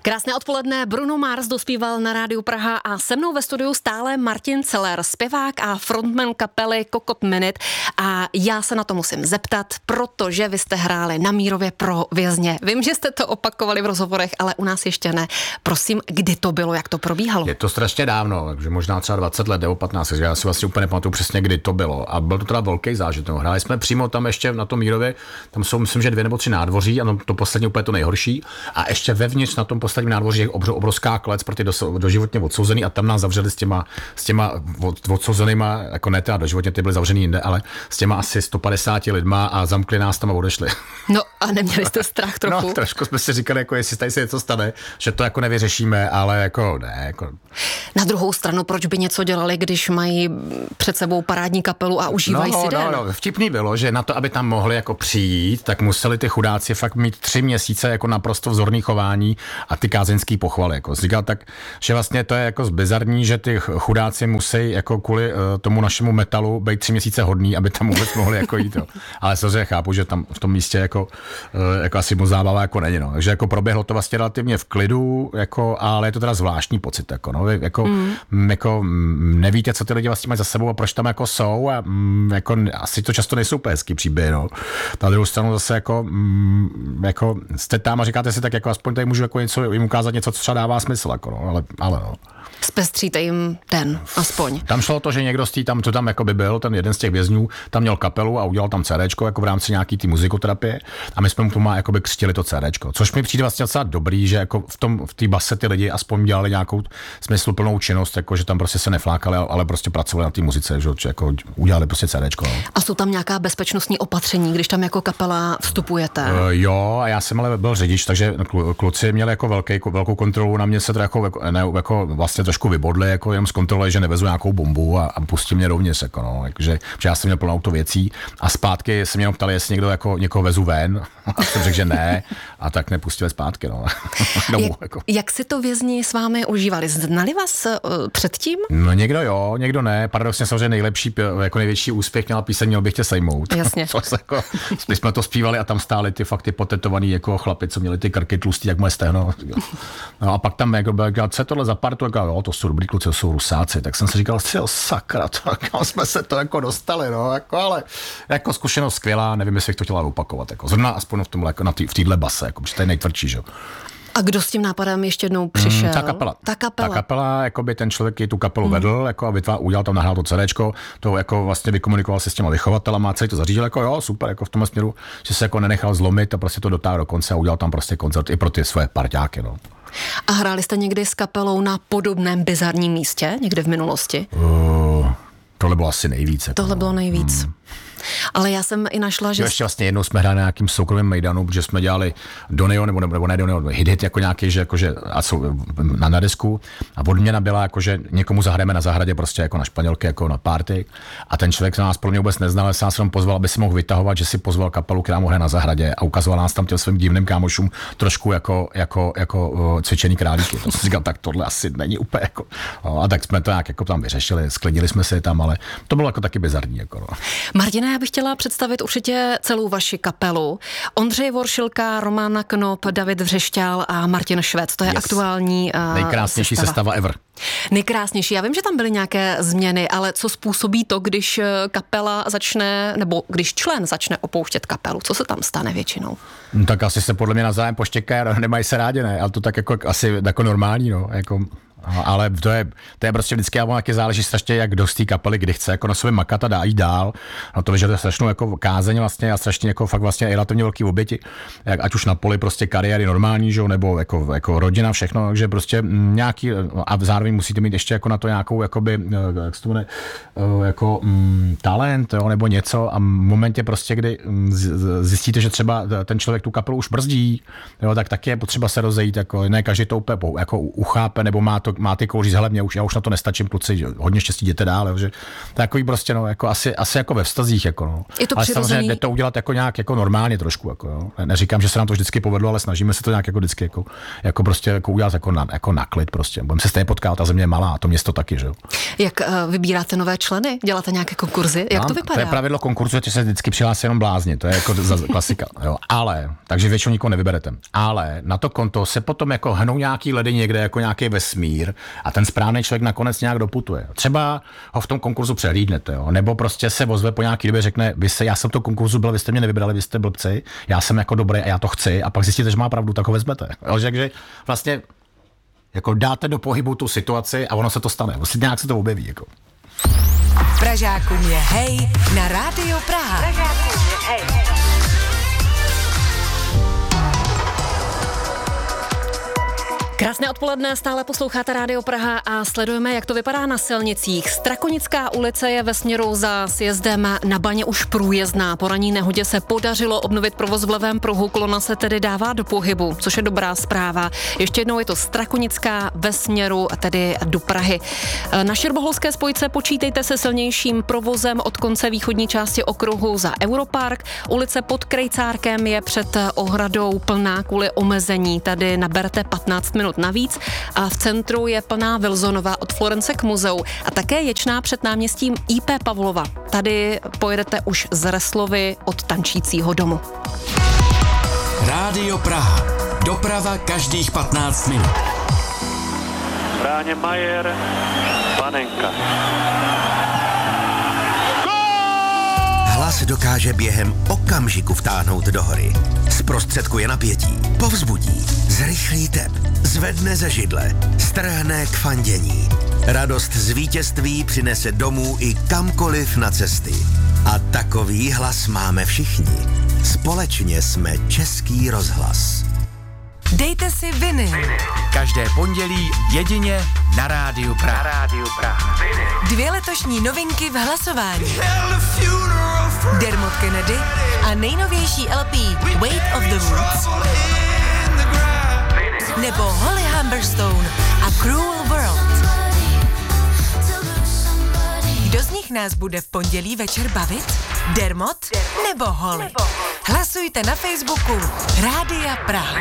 Krásné odpoledne, Bruno Mars dospíval na Rádiu Praha a se mnou ve studiu stále Martin Celer, zpěvák a frontman kapely Kokot Minute. A já se na to musím zeptat, protože vy jste hráli na Mírově pro vězně. Vím, že jste to opakovali v rozhovorech, ale u nás ještě ne. Prosím, kdy to bylo, jak to probíhalo? Je to strašně dávno, takže možná třeba 20 let nebo 15, takže já si vlastně úplně nepamatuju přesně, kdy to bylo. A byl to teda velký zážitek. Hráli jsme přímo tam ještě na tom Mírově, tam jsou myslím, že 2 nebo 3 nádvoří a to poslední úplně to nejhorší. A ještě vevnitř na tom posledním nádvoří je obrovská klec pro ty doživotně odsouzený a tam nás zavřeli s těma odsouzenýma, jako ne teda doživotně, ty byly zavřený jinde, ale s těma asi 150 lidma a zamkli nás tam a odešli. No a neměli jste strach trochu? No, trošku jsme si říkali, jako jestli tady se něco stane, že to jako nevyřešíme, ale jako ne. Jako... Na druhou stranu, proč by něco dělali, když mají před sebou parádní kapelu a užívají si den? No, vtipný bylo, že na to, aby tam mohli jako přijít, tak museli ty chudáci fakt mít 3 měsíce jako naprosto vzorný chování a ty kázeňský pochvaly. Jako říkal tak, že vlastně to je jako bizarní, že ty chudáci musí jako kvůli tomu našemu metalu být 3 měsíce hodný, aby tam vůbec mohli jako jít. Jo. Ale samozřejmě chápu, že tam v tom místě jako asi moc zábava jako není. No. Takže jako proběhlo to vlastně relativně v klidu, jako, ale je to teda zvláštní pocit. Jako, no. Jako nevíte, co ty lidi vlastně mají za sebou a proč tam jako jsou a jako asi to často nejsou hezký příběhy. No. Na druhou stranu zase jako jste tam a říkáte si tak, jako aspoň tady můžu jako něco, jim ukázat něco, co třeba dává smysl. Jako, no. Ale no. Zpestříte jim den, aspoň. Tam šlo to, že někdo co tam jako by byl, ten jeden z těch vězňů, tam měl kapelu a udělal tam CDčko jako v rámci nějaký té muzikoterapie a my jsme mu tomu jakoby křtili to CDčko. Což mi přijde vlastně docela dobrý, že jako v té base ty lidi aspoň dělali nějakou smysluplnou činnost, jako že tam prostě se neflákali, ale prostě pracovali na té muzice, že jako udělali prostě CDčko. No. A jsou tam nějaká bezpečnostní opatření, když tam jako kapela vstupujete? Jo, a já jsem ale byl řidič, takže kluci měli jako velkou kontrolu, na mě se to jako vlastně trošku vybodli, jako jenom zkontrolovali, že nevezu nějakou bombu a pustí mě dovnitř, jako no, takže já jsem měl plnou auto věcí a zpátky se mě jenom ptali, jestli někdo jako někoho vezu ven a jsem řekl, že ne a tak nepustili zpátky, no. Domů, jako. Jak si to vězni s vámi užívali? Znali vás předtím? No někdo jo, někdo ne. Paradoxně samozřejmě největší úspěch měla píseň Měl bych tě sejmout. Jasně. Jako, my jsme to zpívali a tam stáli ty fakt potetovaný jako chlapi, co měli ty krky tlustý, jak moje stehno. No a pak tam jako byl, co je tohle za partu, jako, jo, to jsou dobrý kluci, to jsou Rusáci. Tak jsem si říkal, sakra, kam jsme se to jako dostali, no, jako, ale jako zkušenost skvělá, nevím, jestli bych to chtěla opakovat, jako zrovna aspoň v tomhle, jako v téhle base, jako, protože to je nejtvrdší, že jo. A kdo s tím nápadem ještě jednou přišel? Ta kapela, jako by ten člověk tu kapelu vedl, jako a udělal tam, nahrál to CDčko, to jako vlastně vykomunikoval se s těma vychovatelama, celý to zařídil, jako jo, super, jako v tom směru, že se jako nenechal zlomit a prostě to dotáhl do konce a udělal tam prostě koncert i pro ty svoje parťáky, no. A hráli jste někdy s kapelou na podobném bizarním místě, někde v minulosti? Tohle bylo asi nejvíc. Jako, tohle bylo nejvíc. Ale já jsem i našla, že... Ještě vlastně jednou jsme hráli na nějakým soukromém mejdanu, protože jsme dělali Donio, nebo ne Donio, hit jako nějaký, že jakože na desku a odměna byla jako, že někomu zahrajeme na zahradě prostě jako na Španělky, jako na party a ten člověk se nás pro mě vůbec neznal, ale se nás jenom pozval, aby si mohl vytahovat, že si pozval kapelu, která mu hraje na zahradě a ukazoval nás tam těm svým divným kámošům trošku jako cvičený králíky. To jsem říkal, tak tohle asi není úplně jako. A tak jsme to nějak jako tam vyřešili, sklidili jsme se tam, ale to bylo jako taky bizarní. Jako, no. Martina, já bych chtěla představit určitě celou vaši kapelu. Ondřej Voršilka, Roman Knop, David Vřešťál a Martin Švec. To je aktuální nejkrásnější sestava ever. Nejkrásnější. Já vím, že tam byly nějaké změny, ale co způsobí to, když kapela začne, nebo když člen začne opouštět kapelu? Co se tam stane většinou? No, tak asi se podle mě navzájem poštěkají a nemají se rádi, ne? Ale to tak jako asi jako normální, no. Jako... Ale to je prostě vždycky, a taky záleží strašně, jak kdo z té kapely kdy chce jako na sobě makat a dá jít dál. No to vyžaduje strašnou jako kázeň vlastně a strašně jako fakt vlastně relativně velký oběti. Ať už na poli prostě kariéry normální, že, nebo jako rodina, všechno, takže prostě nějaký a zároveň musíte mít ještě jako na to nějakou jakoby, jak se to jmenuje, jako talent, jo, nebo něco a v momentě prostě, kdy zjistíte, že třeba ten člověk tu kapelu už brzdí, jo, tak taky je potřeba se rozejít, jako ne každý to úplně jako uchápe, nebo má to máte říct, hele, já už na to nestačím, kluci, hodně štěstí, jděte dál, že takový prostě, no, jako asi jako ve vztazích, jako no. Je to ale přirozený. samozřejmě jde to udělat jako nějak jako normálně trošku, jako jo. Neříkám, že se nám to vždycky povedlo, ale snažíme se to nějak jako vždycky jako prostě jako udělat jako na klid prostě. Budeme se stejně potkat, ta země je malá, a to město taky, že jo. Jak vybíráte nové členy? Děláte nějaké konkurzy? Jak to vypadá? To je pravidlo konkurzu, že se vždycky přihlásí jenom blázni, to je jako klasika, jo. Ale, takže většinou nikoho nevyberete. Ale na to konto se potom jako hnou nějaký ledy někde, jako nějaký vesmír a ten správný člověk nakonec nějak doputuje. Třeba ho v tom konkurzu přehlídnete, jo. Nebo prostě se ozve po nějaký době, řekne, já jsem v tom konkurzu byl, vy jste mě nevybrali, vy jste blbci, já jsem jako dobrý a já to chci, a pak zjistíte, že má pravdu, tak ho vezmete. Takže vlastně jako dáte do pohybu tu situaci a ono se to stane. Vlastně nějak se to objeví. Jako. Pražákům je hej na Rádiu Praha. Pražákům je hej. Krásné odpoledne, stále posloucháte Rádio Praha a sledujeme, jak to vypadá na silnicích. Strakonická ulice je ve směru za sjezdem na Baně už průjezdná. Po ranní nehodě se podařilo obnovit provoz v levém pruhu, kolona se tedy dává do pohybu, což je dobrá zpráva. Ještě jednou je to Strakonická ve směru tedy do Prahy. Na Širboholské spojce počítejte se silnějším provozem od konce východní části okruhu za Europark. Ulice pod Krejcárkem je před ohradou plná kvůli omezení. Tady naberte 15 minut navíc a v centru je plná Wilsonova od Florence k muzeu a také Ječná před náměstím IP Pavlova. Tady pojedete už z Reslovy od Tančícího domu. Rádio Praha. Doprava každých 15 minut. Bráně Majer, Panenka. Hlas dokáže během okamžiku vtáhnout do hory. Zprostředkuje napětí, povzbudí, zrychlí tep, zvedne ze židle, strhne k fandění. Radost z vítězství přinese domů i kamkoliv na cesty. A takový hlas máme všichni. Společně jsme Český rozhlas. Dejte si vinyl. Každé pondělí jedině na Rádiu Praha. 2 letošní novinky v hlasování. Dermot Kennedy a nejnovější LP Weight of the Roots. Nebo Holly Humberstone a Cruel World. Kdo z nich nás bude v pondělí večer bavit? Dermot nebo Holly? Hlasujte na Facebooku Rádia Praha.